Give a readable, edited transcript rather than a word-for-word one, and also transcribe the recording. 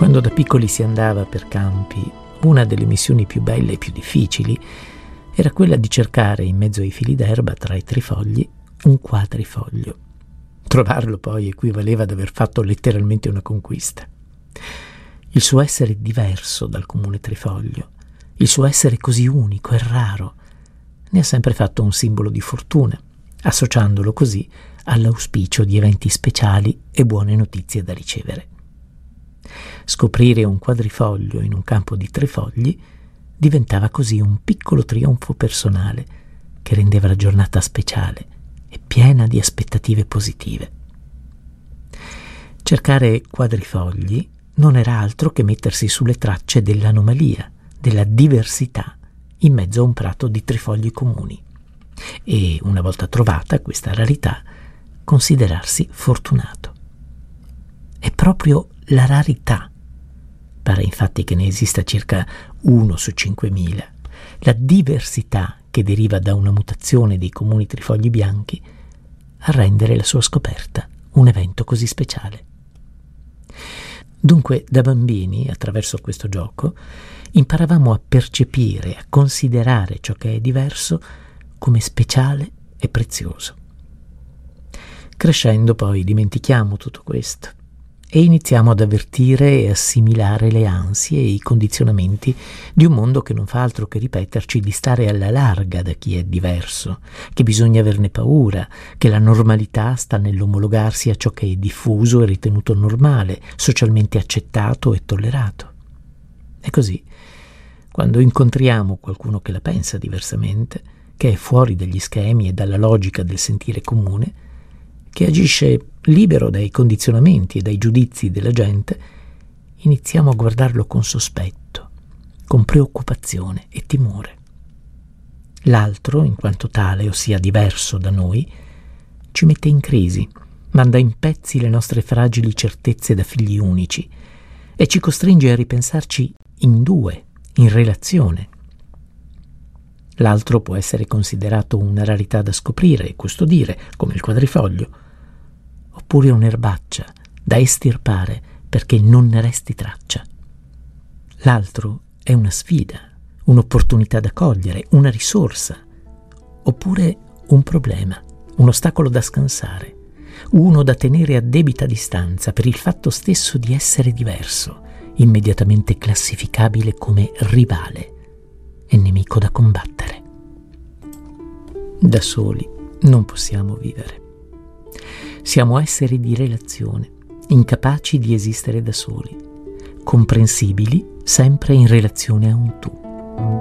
Quando da piccoli si andava per campi, una delle missioni più belle e più difficili era quella di cercare in mezzo ai fili d'erba tra i trifogli un quadrifoglio. Trovarlo poi equivaleva ad aver fatto letteralmente una conquista. Il suo essere diverso dal comune trifoglio, il suo essere così unico e raro, ne ha sempre fatto un simbolo di fortuna, associandolo così all'auspicio di eventi speciali e buone notizie da ricevere. Scoprire un quadrifoglio in un campo di trifogli diventava così un piccolo trionfo personale che rendeva la giornata speciale e piena di aspettative positive. Cercare quadrifogli non era altro che mettersi sulle tracce dell'anomalia, della diversità in mezzo a un prato di trifogli comuni e, una volta trovata questa rarità, considerarsi fortunato. È proprio la rarità, pare infatti che ne esista circa 1 su 5.000, la diversità che deriva da una mutazione dei comuni trifogli bianchi a rendere la sua scoperta un evento così speciale. Dunque, da bambini, attraverso questo gioco, imparavamo a percepire, a considerare ciò che è diverso come speciale e prezioso. Crescendo poi dimentichiamo tutto questo e iniziamo ad avvertire e assimilare le ansie e i condizionamenti di un mondo che non fa altro che ripeterci di stare alla larga da chi è diverso, che bisogna averne paura, che la normalità sta nell'omologarsi a ciò che è diffuso e ritenuto normale, socialmente accettato e tollerato. E così, quando incontriamo qualcuno che la pensa diversamente, che è fuori dagli schemi e dalla logica del sentire comune, che agisce libero dai condizionamenti e dai giudizi della gente, iniziamo a guardarlo con sospetto, con preoccupazione e timore. L'altro, in quanto tale, ossia diverso da noi, ci mette in crisi, manda in pezzi le nostre fragili certezze da figli unici e ci costringe a ripensarci in due, in relazione. L'altro può essere considerato una rarità da scoprire e custodire, come il quadrifoglio, oppure un'erbaccia da estirpare perché non ne resti traccia. L'altro è una sfida, un'opportunità da cogliere, una risorsa, oppure un problema, un ostacolo da scansare, uno da tenere a debita distanza per il fatto stesso di essere diverso, immediatamente classificabile come rivale e nemico da combattere. Da soli non possiamo vivere. Siamo esseri di relazione, incapaci di esistere da soli, comprensibili sempre in relazione a un tu.